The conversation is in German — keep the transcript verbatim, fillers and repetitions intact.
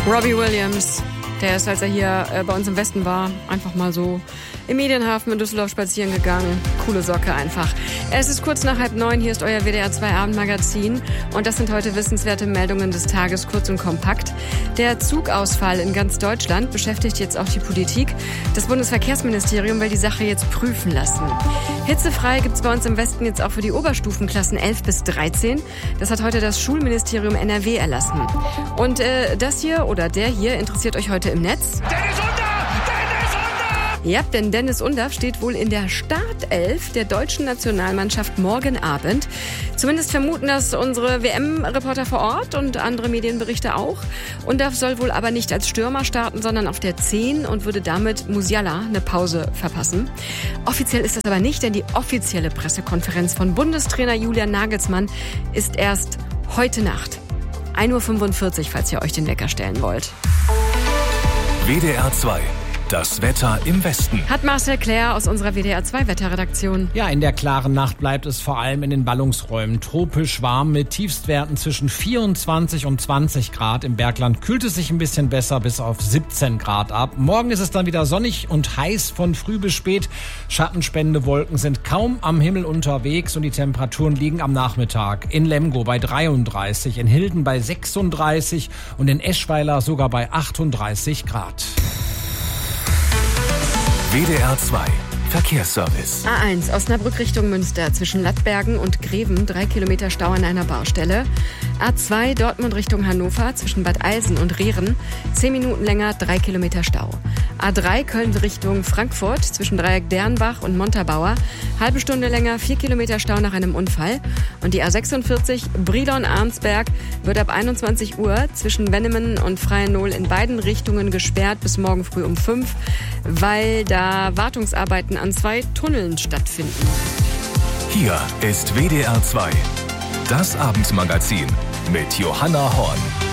Robbie Williams, der ist, als er hier äh, bei uns im Westen war, einfach mal so im Medienhafen in Düsseldorf spazieren gegangen. Coole Socke einfach. Es ist kurz nach halb neun, hier ist euer W D R zwei Abendmagazin und das sind heute wissenswerte Meldungen des Tages, kurz und kompakt. Der Zugausfall in ganz Deutschland beschäftigt jetzt auch die Politik. Das Bundesverkehrsministerium will die Sache jetzt prüfen lassen. Hitzefrei gibt's bei uns im Westen jetzt auch für die Oberstufenklassen elf bis dreizehn. Das hat heute das Schulministerium N R W erlassen. Und äh, das hier oder der hier interessiert euch heute im Netz. Dennis Undaff! Dennis Undaff! Ja, denn Dennis Undaff steht wohl in der Startelf der deutschen Nationalmannschaft morgen Abend. Zumindest vermuten das unsere W M-Reporter vor Ort und andere Medienberichte auch. Undaff soll wohl aber nicht als Stürmer starten, sondern auf der zehn und würde damit Musiala eine Pause verpassen. Offiziell ist das aber nicht, denn die offizielle Pressekonferenz von Bundestrainer Julian Nagelsmann ist erst heute Nacht. ein Uhr fünfundvierzig, falls ihr euch den Wecker stellen wollt. W D R zwei. Das Wetter im Westen. Hat Marcel Claire aus unserer W D R zwei Wetterredaktion. Ja, in der klaren Nacht bleibt es vor allem in den Ballungsräumen tropisch warm mit Tiefstwerten zwischen vierundzwanzig und zwanzig Grad. Im Bergland kühlt es sich ein bisschen besser bis auf siebzehn Grad ab. Morgen ist es dann wieder sonnig und heiß von früh bis spät. Schattenspendende Wolken sind kaum am Himmel unterwegs und die Temperaturen liegen am Nachmittag in Lemgo bei dreiunddreißig, in Hilden bei sechsunddreißig und in Eschweiler sogar bei achtunddreißig Grad. W D R zwei Verkehrsservice. A eins Osnabrück Richtung Münster zwischen Lattbergen und Greven, drei Kilometer Stau an einer Baustelle. A zwei Dortmund Richtung Hannover zwischen Bad Eilsen und Rehren, zehn Minuten länger, drei Kilometer Stau. A drei Köln Richtung Frankfurt zwischen Dreieck Dernbach und Montabaur, halbe Stunde länger, vier Kilometer Stau nach einem Unfall. Und die A sechsundvierzig Brilon-Arnsberg wird ab einundzwanzig Uhr zwischen Wennemen und Freiennohl in beiden Richtungen gesperrt bis morgen früh um fünf, weil da Wartungsarbeiten an zwei Tunneln stattfinden. Hier ist W D R zwei. Das Abendmagazin mit Johanna Horn.